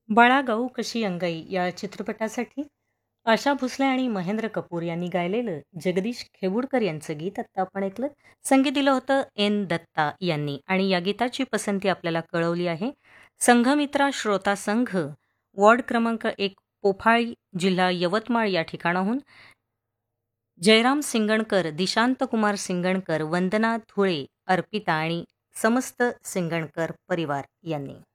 बाळा गऊ कशी अंगाई या चित्रपटासाठी आशा भोसले आणि महेंद्र कपूर यांनी गायलेलं जगदीश खेवुडकर यांचं गीत आत्ता आपण ऐकलं. संगीत दिलं होतं एन दत्ता यांनी आणि या गीताची पसंती आपल्याला कळवली आहे संघमित्रा श्रोता संघ, वॉर्ड क्रमांक 1, पोफाळी, जिल्हा यवतमाळ या ठिकाणाहून जयराम सिंगणकर, दिशांत कुमार सिंगणकर, वंदना धुळे, अर्पिता आणि समस्त सिंगणकर परिवार यांनी.